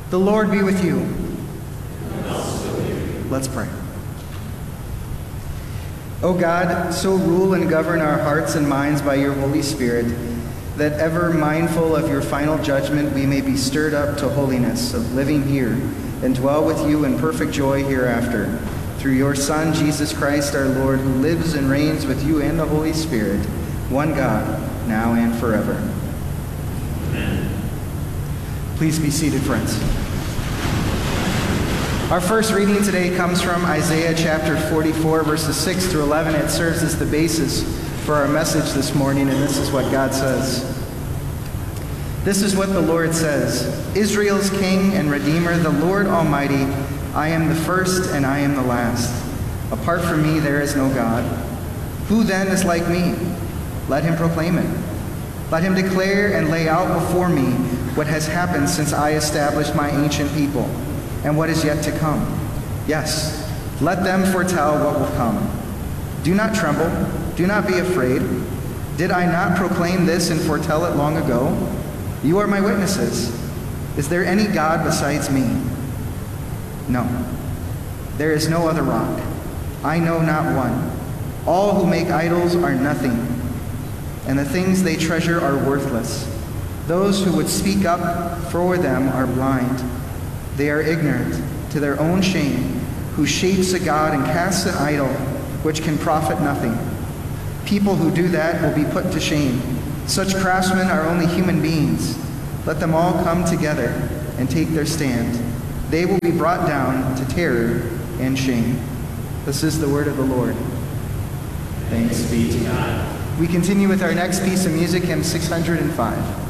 The Lord be with you. Let's pray. O God, so rule and govern our hearts and minds by your Holy Spirit, that ever mindful of your final judgment, we may be stirred up to holiness of living here and dwell with you in perfect joy hereafter. Through your Son, Jesus Christ our Lord, who lives and reigns with you and the Holy Spirit, one God, now and forever. Amen. Please be seated, friends. Our first reading today comes from Isaiah chapter 44, verses 6 through 11. It serves as the basis for our message this morning, and this is what God says. This is what the Lord says, Israel's King and Redeemer, the Lord Almighty, I am the first and I am the last. Apart from me there is no God. Who then is like me? Let him proclaim it. Let him declare and lay out before me what has happened since I established my ancient people, and what is yet to come. Yes, let them foretell what will come. Do not tremble, do not be afraid. Did I not proclaim this and foretell it long ago? You are my witnesses. Is there any God besides me? No. There is no other rock. I know not one. All who make idols are nothing, and the things they treasure are worthless. Those who would speak up for them are blind. They are ignorant to their own shame, who shapes a god and casts an idol which can profit nothing. People who do that will be put to shame. Such craftsmen are only human beings. Let them all come together and take their stand. They will be brought down to terror and shame. This is the word of the Lord. Thanks be to God. We continue with our next piece of music, hymn 605.